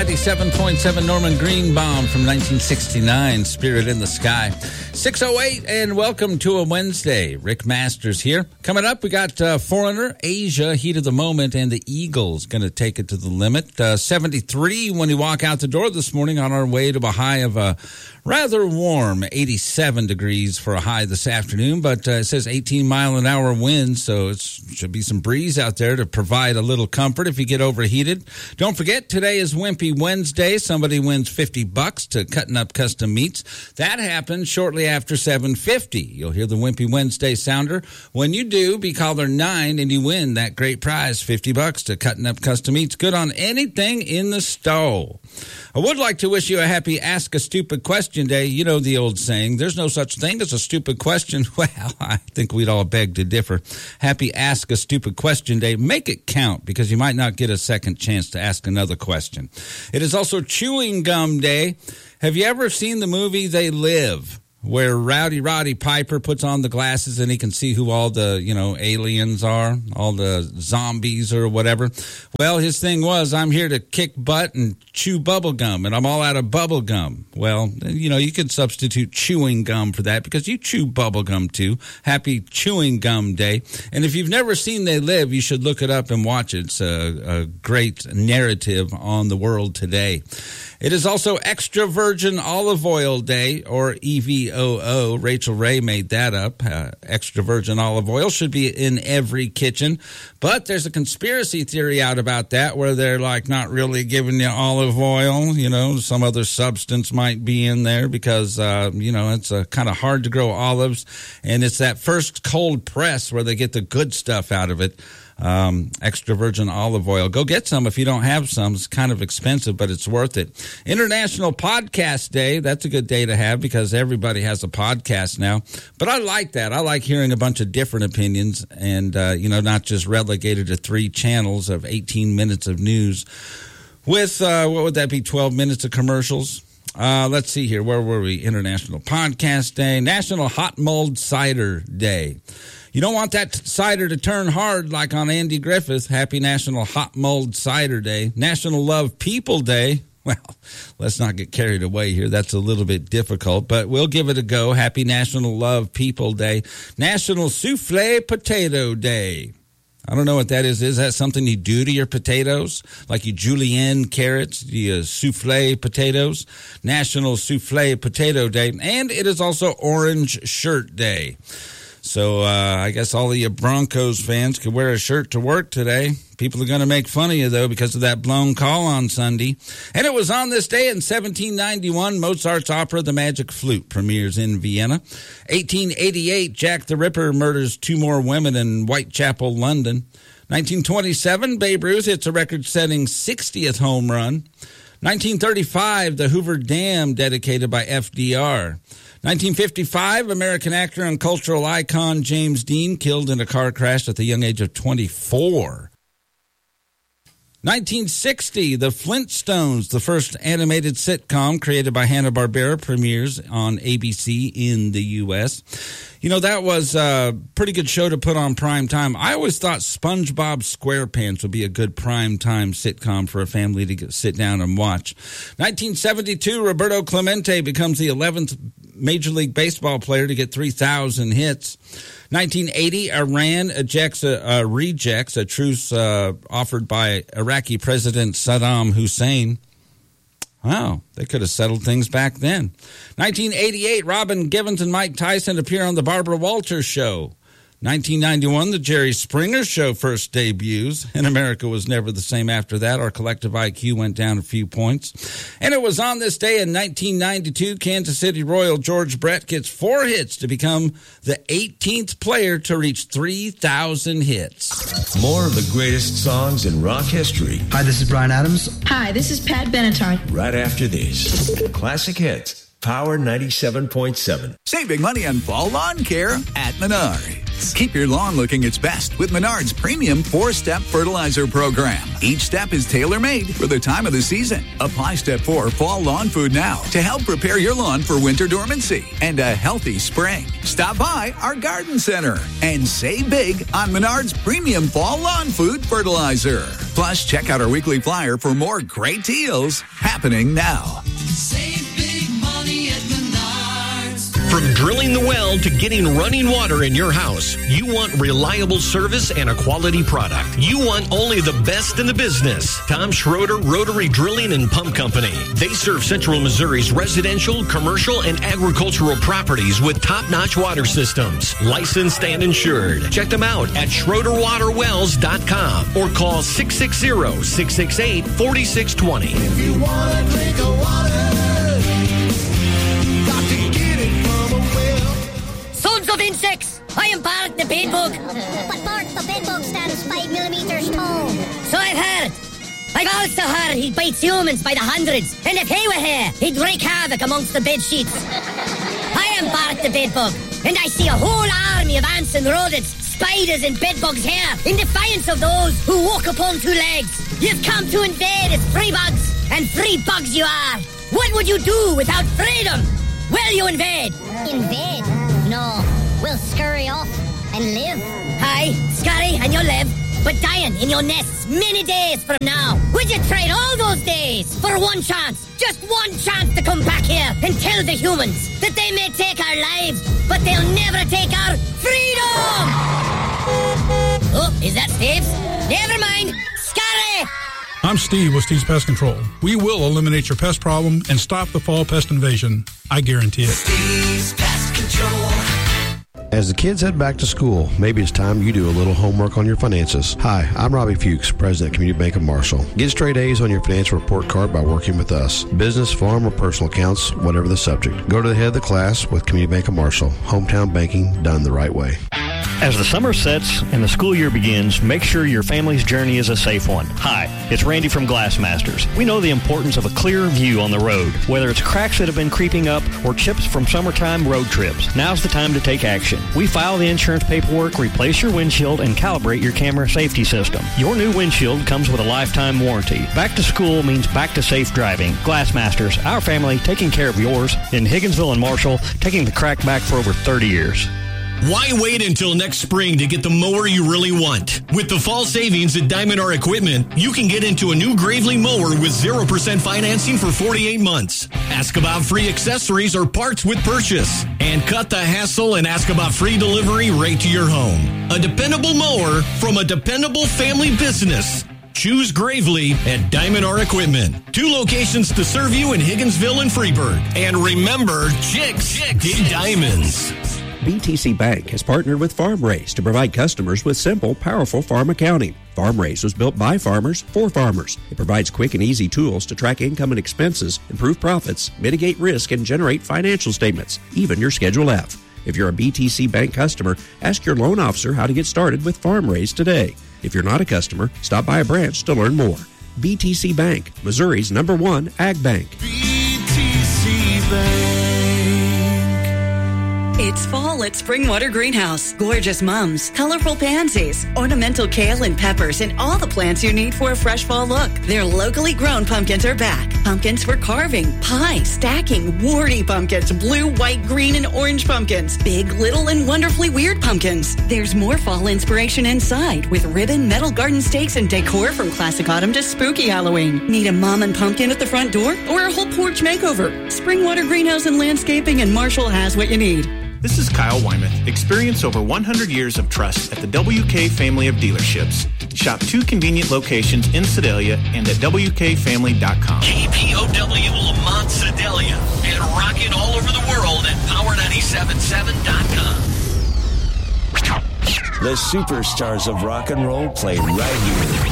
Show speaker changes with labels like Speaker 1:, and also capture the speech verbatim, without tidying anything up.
Speaker 1: ninety-seven point seven Norman Greenbaum from nineteen sixty-nine, Spirit in the Sky. six oh eight, and welcome to a Wednesday. Rick Masters here. Coming up, we got uh, Foreigner, Asia, Heat of the Moment, and the Eagles going to take it to the limit. Uh, seventy-three when you walk out the door this morning, on our way to a high of a rather warm eighty-seven degrees for a high this afternoon, but uh, it says eighteen mile an hour wind, so it should be some breeze out there to provide a little comfort if you get overheated. Don't forget, today is Wimpy Wednesday. Somebody wins fifty bucks to Cutting Up Custom Meats. That happens shortly after seven fifty. You'll hear the Wimpy Wednesday sounder. When you do, be caller nine and you win that great prize, fifty bucks to Cutting Up Custom Meats. Good on anything in the stove. I would like to wish you a happy Ask a Stupid Question Day. You know the old saying, there's no such thing as a stupid question. Well, I think we'd all beg to differ. Happy Ask a Stupid Question Day. Make it count, because you might not get a second chance to ask another question. It is also Chewing Gum Day. Have you ever seen the movie They Live, where Rowdy Roddy Piper puts on the glasses and he can see who all the, you know, aliens are, all the zombies or whatever? Well, his thing was, I'm here to kick butt and chew bubble gum, and I'm all out of bubble gum. Well, you know, you could substitute chewing gum for that, because you chew bubble gum too. Happy Chewing Gum Day. And if you've never seen They Live, you should look it up and watch it. It's a, a great narrative on the world today. It is also Extra Virgin Olive Oil Day, or E V O O. Rachel Ray made that up. Uh, extra virgin olive oil should be in every kitchen. But there's a conspiracy theory out about that, where they're like not really giving you olive oil. You know, some other substance might be in there, because, uh, you know, it's uh, kind of hard to grow olives. And it's that first cold press where they get the good stuff out of it. Um, extra virgin olive oil. Go get some if you don't have some. It's kind of expensive, but it's worth it. International Podcast Day. That's a good day to have, because everybody has a podcast now. But I like that. I like hearing a bunch of different opinions, and, uh, you know, not just relegated to three channels of eighteen minutes of news with, uh, what would that be, twelve minutes of commercials? Uh, let's see here. Where were we? International Podcast Day. National Hot Mulled Cider Day. You don't want that cider to turn hard like on Andy Griffith. Happy National Hot Mulled Cider Day. National Love People Day. Well, let's not get carried away here. That's a little bit difficult, but we'll give it a go. Happy National Love People Day. National Souffle Potato Day. I don't know what that is. Is that something you do to your potatoes? Like you julienne carrots, you souffle potatoes? National Souffle Potato Day. And it is also Orange Shirt Day. So uh, I guess all of you Broncos fans could wear a shirt to work today. People are going to make fun of you, though, because of that blown call on Sunday. And it was on this day in seventeen ninety-one, Mozart's opera The Magic Flute premieres in Vienna. eighteen eighty-eight, Jack the Ripper murders two more women in Whitechapel, London. nineteen twenty-seven, Babe Ruth hits a record-setting sixtieth home run. nineteen thirty-five, the Hoover Dam dedicated by F D R. nineteen fifty-five, American actor and cultural icon James Dean killed in a car crash at the young age of twenty-four. nineteen sixty, The Flintstones, the first animated sitcom created by Hanna-Barbera, premieres on A B C in the U S You know, that was a pretty good show to put on prime time. I always thought SpongeBob SquarePants would be a good prime time sitcom for a family to get, sit down and watch. nineteen seventy-two, Roberto Clemente becomes the eleventh Major League Baseball player to get three thousand hits. nineteen eighty, Iran ejects a, uh, rejects a truce uh, offered by Iraqi President Saddam Hussein. Wow, they could have settled things back then. nineteen eighty-eight, Robin Givens and Mike Tyson appear on the Barbara Walters Show. nineteen ninety-one, the Jerry Springer Show first debuts, and America was never the same after that. Our collective I Q went down a few points. And it was on this day in nineteen ninety-two, Kansas City Royal George Brett gets four hits to become the eighteenth player to reach three thousand hits.
Speaker 2: More of the greatest songs in rock history.
Speaker 3: Hi, this is Bryan Adams.
Speaker 4: Hi, this is Pat Benatar.
Speaker 2: Right after this, Classic Hits, Power ninety-seven point seven.
Speaker 5: Save big money on fall lawn care at Menards.
Speaker 3: weeds. Keep your lawn looking its best with Menards Premium four-step fertilizer program. Each step is tailor-made for the time of the season. Apply Step four Fall Lawn Food now to help prepare your lawn for winter dormancy and a healthy spring. Stop by our garden center and save big on Menards Premium Fall Lawn Food Fertilizer. Plus, check out our weekly flyer for more great deals happening now.
Speaker 4: Save big money at Menards.
Speaker 5: From drilling the well to getting running water in your house, you want reliable service and a quality product. You want only the best in the business. Tom Schroeder Rotary Drilling and Pump Company. They serve Central Missouri's residential, commercial, and agricultural properties with top-notch water systems. Licensed and insured. Check them out at schroeder water wells dot com or call six six zero, six six eight, four six two zero.
Speaker 4: If you want to drink a water, got to get it from a well.
Speaker 6: Sons of insects! I am Bart the Bedbug.
Speaker 7: But Bart the Bedbug stands five millimeters tall.
Speaker 6: So I've heard. I've also heard he bites humans by the hundreds, and if he were here, he'd wreak havoc amongst the bed sheets. I am Bart the Bedbug, and I see a whole army of ants and rodents, spiders and bedbugs here, in defiance of those who walk upon two legs. You've come to invade as free bugs, and free bugs you are. What would you do without freedom? Will you invade?
Speaker 7: Invade? No. We'll scurry off and live.
Speaker 6: Aye, scurry and you'll live, but dying in your nests many days from now. Would you trade all those days for one chance, just one chance to come back here and tell the humans that they may take our lives, but they'll never take our freedom? Oh, is that Steve's? Never mind. Scurry!
Speaker 8: I'm Steve with Steve's Pest Control. We will eliminate your pest problem and stop the fall pest invasion. I guarantee it.
Speaker 4: Steve's Pest Control.
Speaker 9: As the kids head back to school, maybe it's time you do a little homework on your finances. Hi, I'm Robbie Fuchs, President of Community Bank of Marshall. Get straight A's on your financial report card by working with us. Business, farm, or personal accounts, whatever the subject. Go to the head of the class with Community Bank of Marshall. Hometown banking done the right way.
Speaker 10: As the summer sets and the school year begins, make sure your family's journey is a safe one. Hi, it's Randy from Glassmasters. We know the importance of a clear view on the road. Whether it's cracks that have been creeping up or chips from summertime road trips, now's the time to take action. We file the insurance paperwork, replace your windshield, and calibrate your camera safety system. Your new windshield comes with a lifetime warranty. Back to school means back to safe driving. Glassmasters, our family taking care of yours. In Higginsville and Marshall, taking the crack back for over thirty years.
Speaker 5: Why wait until next spring to get the mower you really want? With the fall savings at Diamond R Equipment, you can get into a new Gravely mower with zero percent financing for forty-eight months. Ask about free accessories or parts with purchase. And cut the hassle and ask about free delivery right to your home. A dependable mower from a dependable family business. Choose Gravely at Diamond R Equipment. Two locations to serve you in Higginsville and Freeburg. And remember, chicks, chicks dig diamonds.
Speaker 11: B T C Bank has partnered with FarmRaise to provide customers with simple, powerful farm accounting. FarmRaise was built by farmers for farmers. It provides quick and easy tools to track income and expenses, improve profits, mitigate risk, and generate financial statements, even your Schedule F. If you're a B T C Bank customer, ask your loan officer how to get started with FarmRaise today. If you're not a customer, stop by a branch to learn more. B T C Bank, Missouri's number one ag bank.
Speaker 4: B T C Bank.
Speaker 12: It's fall at Springwater Greenhouse. Gorgeous mums, colorful pansies, ornamental kale and peppers, and all the plants you need for a fresh fall look. Their locally grown pumpkins are back. Pumpkins for carving, pie, stacking, warty pumpkins, blue, white, green, and orange pumpkins, big, little, and wonderfully weird pumpkins. There's more fall inspiration inside with ribbon, metal garden stakes, and decor from classic autumn to spooky Halloween. Need a mom and pumpkin at the front door or a whole porch makeover? Springwater Greenhouse and Landscaping in Marshall has what you need.
Speaker 13: This is Kyle Wyman. Experience over one hundred years of trust at the W K family of dealerships. Shop two convenient locations in Sedalia and at W K family dot com.
Speaker 5: K P O W Lamont Sedalia and rocking all over the world at power nine seven seven dot com.
Speaker 2: The superstars of rock and roll play right here.